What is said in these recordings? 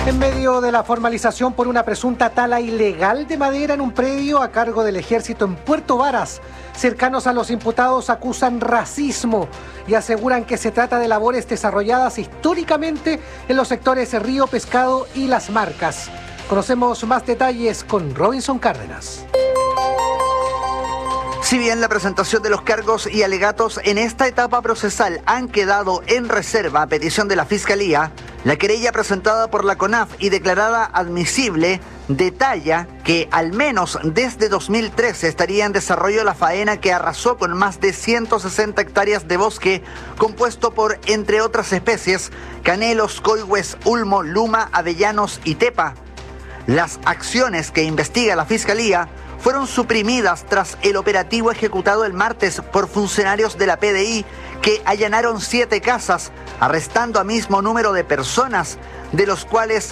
En medio de la formalización por una presunta tala ilegal de madera en un predio a cargo del ejército en Puerto Varas, cercanos a los imputados acusan racismo y aseguran que se trata de labores desarrolladas históricamente en los sectores Río Pescado y Las Marcas. Conocemos más detalles con Robinson Cárdenas. Si bien la presentación de los cargos y alegatos en esta etapa procesal han quedado en reserva a petición de la Fiscalía, la querella presentada por la CONAF y declarada admisible detalla que al menos desde 2013 estaría en desarrollo la faena que arrasó con más de 160 hectáreas de bosque compuesto por, entre otras especies, canelos, coigües, ulmo, luma, avellanos y tepa. Las acciones que investiga la Fiscalía fueron suprimidas tras el operativo ejecutado el martes por funcionarios de la PDI que allanaron 7 casas, arrestando a mismo número de personas, de los cuales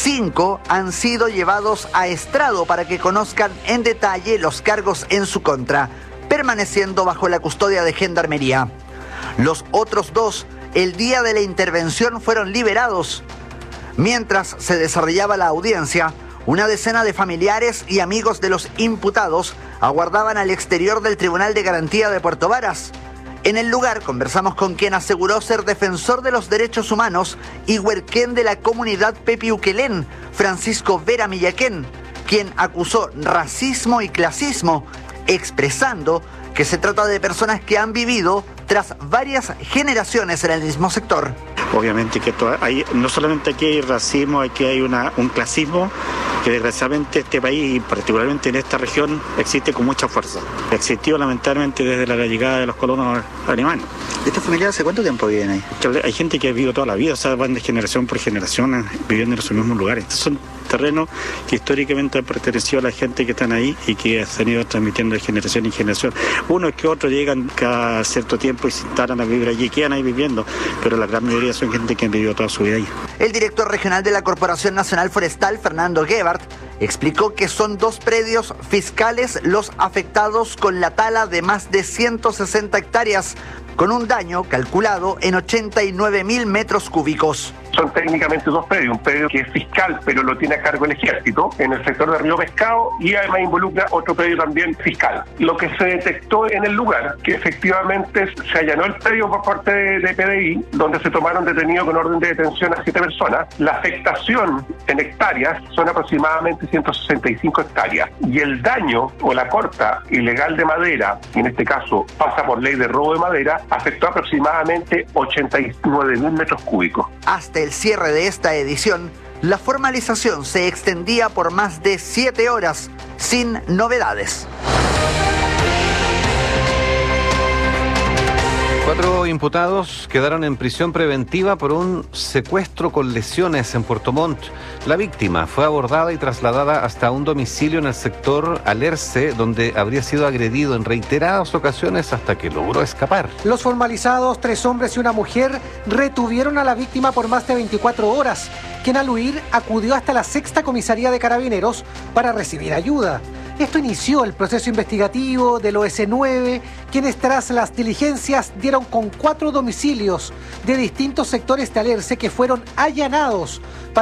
5 han sido llevados a estrado para que conozcan en detalle los cargos en su contra, permaneciendo bajo la custodia de Gendarmería. Los otros 2, el día de la intervención, fueron liberados. Mientras se desarrollaba la audiencia, una decena de familiares y amigos de los imputados aguardaban al exterior del Tribunal de Garantía de Puerto Varas. En el lugar conversamos con quien aseguró ser defensor de los derechos humanos y huerquén de la comunidad Pepiuquelén, Francisco Vera Millaquén, quien acusó racismo y clasismo, expresando que se trata de personas que han vivido tras varias generaciones en el mismo sector. Obviamente que no solamente aquí hay racismo, aquí hay un clasismo que desgraciadamente este país y particularmente en esta región existe con mucha fuerza. Existió lamentablemente desde la llegada de los colonos alemanes. ¿Estas familias hace cuánto tiempo viven ahí? Hay gente que ha vivido toda la vida, o sea, van de generación por generación viviendo en esos mismos lugares. Estos son terrenos que históricamente han pertenecido a la gente que están ahí y que se han ido transmitiendo de generación en generación. Unos que otros llegan cada cierto tiempo y se instalan a vivir allí, quedan ahí viviendo, pero la gran mayoría son gente que han vivido toda su vida ahí. El director regional de la Corporación Nacional Forestal, Fernando Gebhardt, explicó que son 2 predios fiscales los afectados con la tala de más de 160 hectáreas, con un daño calculado en 89.000 metros cúbicos. Son técnicamente 2 predios, un predio que es fiscal pero lo tiene a cargo el ejército en el sector de Río Pescado y además involucra otro predio también fiscal. Lo que se detectó en el lugar, que efectivamente se allanó el predio por parte de PDI, donde se tomaron detenidos con orden de detención a 7 personas. La afectación en hectáreas son aproximadamente 165 hectáreas y el daño o la corta ilegal de madera, y en este caso pasa por ley de robo de madera, afectó aproximadamente 89.000 metros cúbicos. Hasta el cierre de esta edición, la formalización se extendía por más de 7 horas, sin novedades. 4 imputados quedaron en prisión preventiva por un secuestro con lesiones en Puerto Montt. La víctima fue abordada y trasladada hasta un domicilio en el sector Alerce, donde habría sido agredido en reiteradas ocasiones hasta que logró escapar. Los formalizados, 3 hombres y una mujer, retuvieron a la víctima por más de 24 horas, quien al huir acudió hasta la 6ª Comisaría de Carabineros para recibir ayuda. Esto inició el proceso investigativo del OS9, quienes tras las diligencias dieron con 4 domicilios de distintos sectores de Alerce que fueron allanados